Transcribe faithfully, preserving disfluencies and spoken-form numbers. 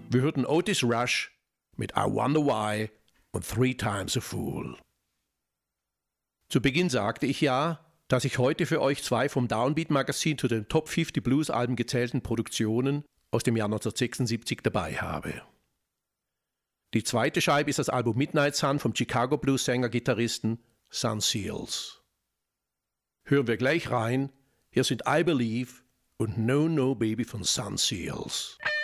Wir hörten Otis Rush mit I Wonder Why und Three Times a Fool. Zu Beginn sagte ich ja, dass ich heute für euch zwei vom Downbeat-Magazin zu den Top fünfzig Blues-Alben gezählten Produktionen aus dem Jahr neunzehnhundertsechsundsiebzig dabei habe. Die zweite Scheibe ist das Album Midnight Sun vom Chicago Blues-Sänger-Gitarristen Son Seals. Hören wir gleich rein, hier sind I Believe und No No Baby von Son Seals.